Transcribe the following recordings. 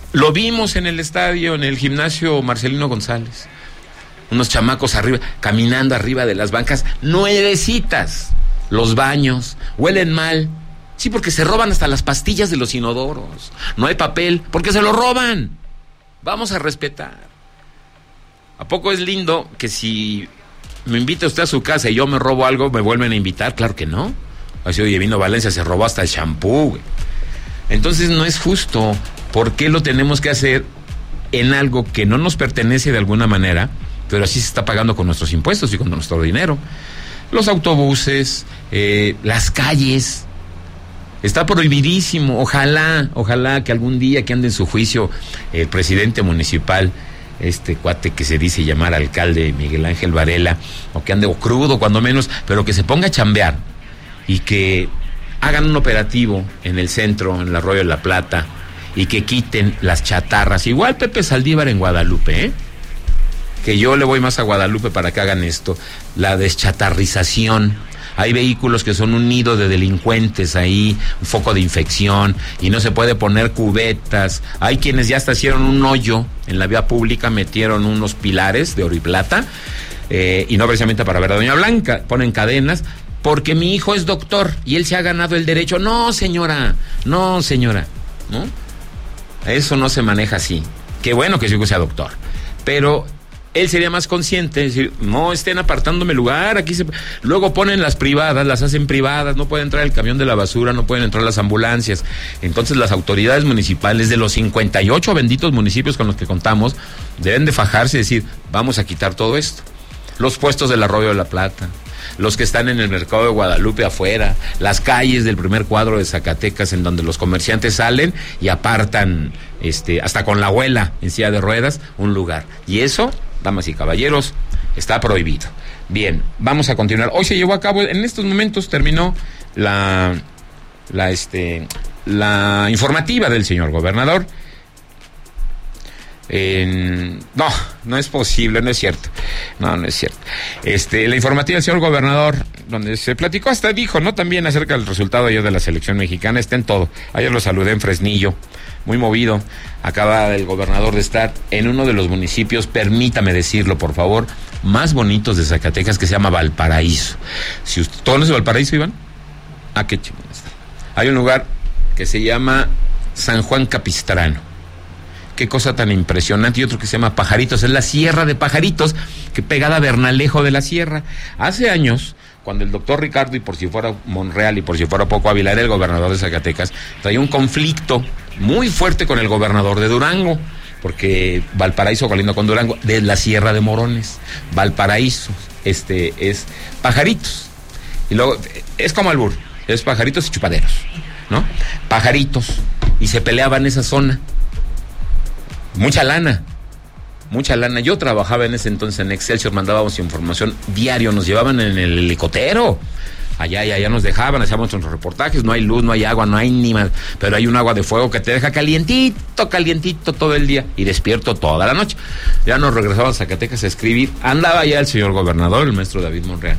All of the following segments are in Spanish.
Lo vimos en el estadio, en el gimnasio Marcelino González. Unos chamacos arriba, caminando arriba de las bancas, nuevecitas. Los baños, huelen mal. Sí, porque se roban hasta las pastillas de los inodoros. No hay papel, porque se lo roban. Vamos a respetar. ¿A poco es lindo que si me invita usted a su casa y yo me robo algo, me vuelven a invitar? Claro que no. Así, oye, vino Valencia, se robó hasta el shampoo, güey. Entonces no es justo. ¿Por qué lo tenemos que hacer en algo que no nos pertenece de alguna manera, pero así se está pagando con nuestros impuestos y con nuestro dinero? Los autobuses, las calles, está prohibidísimo. Ojalá que algún día que ande en su juicio el presidente municipal, este cuate que se dice llamar alcalde Miguel Ángel Varela, o que ande o crudo cuando menos, pero que se ponga a chambear y que hagan un operativo en el centro, en el Arroyo de la Plata, y que quiten las chatarras. Igual Pepe Saldívar en Guadalupe, que yo le voy más a Guadalupe para que hagan esto, la deschatarrización. Hay vehículos que son un nido de delincuentes ahí, un foco de infección, y no se puede poner cubetas. Hay quienes ya hasta hicieron un hoyo en la vía pública, metieron unos pilares de oro y plata, y no precisamente para ver a Doña Blanca, ponen cadenas, porque mi hijo es doctor y él se ha ganado el derecho. No, señora, ¿no? Eso no se maneja así. Qué bueno que su hijo sea doctor, pero él sería más consciente de decir, no estén apartándome lugar, aquí luego ponen las privadas, las hacen privadas, no puede entrar el camión de la basura, no pueden entrar las ambulancias. Entonces las autoridades municipales de los 58 benditos municipios con los que contamos deben de fajarse y decir, vamos a quitar todo esto. Los puestos del Arroyo de la Plata, los que están en el mercado de Guadalupe afuera, las calles del primer cuadro de Zacatecas, en donde los comerciantes salen y apartan, hasta con la abuela en silla de ruedas, un lugar. Y eso, damas y caballeros, está prohibido. Bien, vamos a continuar. Hoy se llevó a cabo, en estos momentos terminó la informativa del señor gobernador. No es posible, no es cierto. No es cierto. La informativa del señor gobernador, donde se platicó, hasta dijo, ¿no? También acerca del resultado ayer de la selección mexicana, está en todo. Ayer lo saludé en Fresnillo, muy movido. Acaba el gobernador de estar en uno de los municipios, permítame decirlo, por favor, más bonitos de Zacatecas, que se llama Valparaíso. Si usted, ¿tú conoces Valparaíso, Iván? Qué chingón está. Hay un lugar que se llama San Juan Capistrano. Qué cosa tan impresionante. Y otro que se llama Pajaritos, es la Sierra de Pajaritos, que pegada a Bernalejo de la Sierra. Hace años, cuando el doctor Ricardo, y por si fuera Monreal y por si fuera poco Ávila, era el gobernador de Zacatecas, traía un conflicto muy fuerte con el gobernador de Durango, porque Valparaíso colinda con Durango, de la Sierra de Morones. Valparaíso, es Pajaritos. Y luego, es como albur, es Pajaritos y Chupaderos, ¿no? Pajaritos. Y se peleaban en esa zona. Mucha lana. Yo trabajaba en ese entonces en Excelsior, mandábamos información diario, nos llevaban en el helicóptero. Allá nos dejaban, hacíamos nuestros reportajes, no hay luz, no hay agua, no hay ni más, pero hay un agua de fuego que te deja calientito todo el día y despierto toda la noche. Ya nos regresamos a Zacatecas a escribir. Andaba ya el señor gobernador, el maestro David Monreal.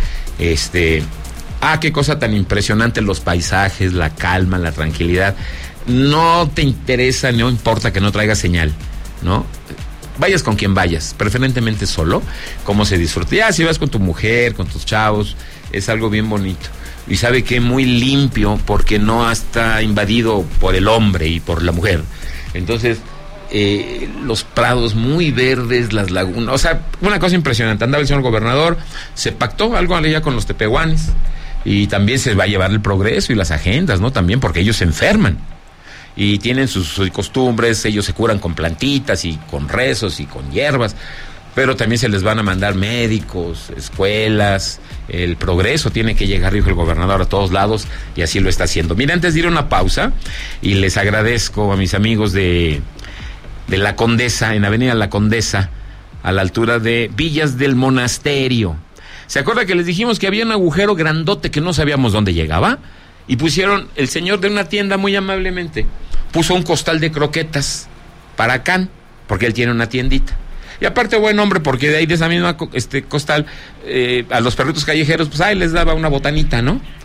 Qué cosa tan impresionante, los paisajes, la calma, la tranquilidad. No te interesa, no importa que no traiga señal, ¿no? Vayas con quien vayas, preferentemente solo, cómo se disfruta. Ya si vas con tu mujer, con tus chavos, es algo bien bonito. Y sabe que muy limpio, porque no está invadido por el hombre y por la mujer. Entonces, los prados muy verdes, las lagunas, o sea, una cosa impresionante. Andaba el señor gobernador, se pactó algo allá con los tepehuanes, y también se va a llevar el progreso y las agendas, ¿no? También porque ellos se enferman. Y tienen sus costumbres, ellos se curan con plantitas y con rezos y con hierbas, pero también se les van a mandar médicos, escuelas. El progreso tiene que llegar, dijo el gobernador, a todos lados, y así lo está haciendo. Mira, antes de ir a una pausa, y les agradezco a mis amigos de La Condesa, en Avenida La Condesa, a la altura de Villas del Monasterio. ¿Se acuerda que les dijimos que había un agujero grandote que no sabíamos dónde llegaba? Y pusieron, el señor de una tienda muy amablemente puso un costal de croquetas para Can, porque él tiene una tiendita. Y aparte, buen hombre, porque de ahí de esa misma costal, a los perritos callejeros, pues ahí les daba una botanita, ¿no?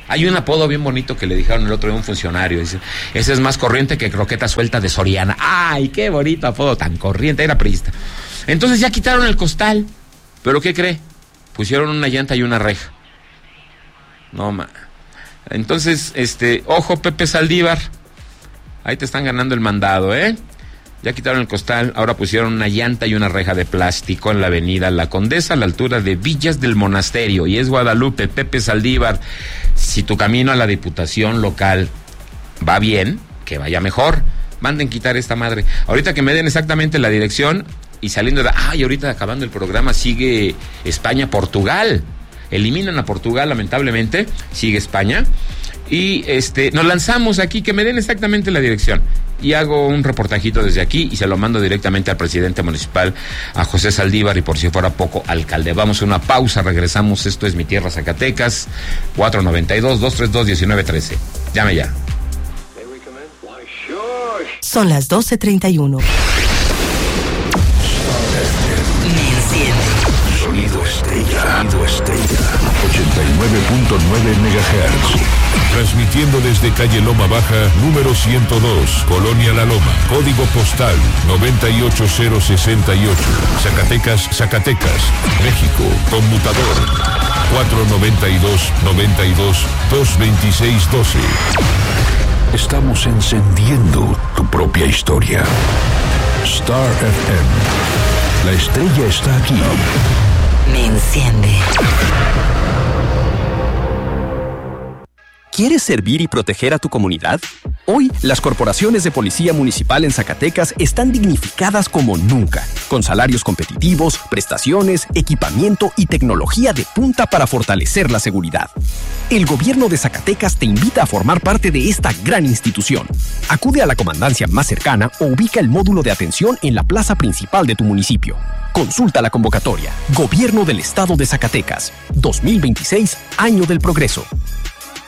Hay un apodo bien bonito que le dijeron el otro día a un funcionario. Dice, ese es más corriente que croqueta suelta de Soriana. ¡Ay, qué bonito apodo tan corriente! Era priista. Entonces ya quitaron el costal. ¿Pero qué cree? Pusieron una llanta y una reja. No, Entonces, ojo, Pepe Saldívar. Ahí te están ganando el mandado, ¿eh? Ya quitaron el costal, ahora pusieron una llanta y una reja de plástico en la avenida La Condesa, a la altura de Villas del Monasterio, y es Guadalupe. Pepe Saldívar, si tu camino a la diputación local va bien, que vaya mejor, manden quitar esta madre. Ahorita que me den exactamente la dirección, y saliendo de... y ahorita acabando el programa sigue España-Portugal. Eliminan a Portugal, lamentablemente, sigue España. Y nos lanzamos aquí, que me den exactamente la dirección. Y hago un reportajito desde aquí y se lo mando directamente al presidente municipal, a José Saldívar, y por si fuera poco, alcalde. Vamos a una pausa, regresamos. Esto es Mi Tierra, Zacatecas, 492-232-1913. Llame ya. Son las 12:31. Sonido Estella. 89.9 MHz. Transmitiendo desde calle Loma Baja, número 102, Colonia La Loma. Código postal 98068. Zacatecas, México. Conmutador 492-92-226-12. Estamos encendiendo tu propia historia. Star FM. La estrella está aquí. Me enciende. ¿Quieres servir y proteger a tu comunidad? Hoy, las corporaciones de policía municipal en Zacatecas están dignificadas como nunca, con salarios competitivos, prestaciones, equipamiento y tecnología de punta para fortalecer la seguridad. El gobierno de Zacatecas te invita a formar parte de esta gran institución. Acude a la comandancia más cercana o ubica el módulo de atención en la plaza principal de tu municipio. Consulta la convocatoria. Gobierno del Estado de Zacatecas. 2026, Año del Progreso.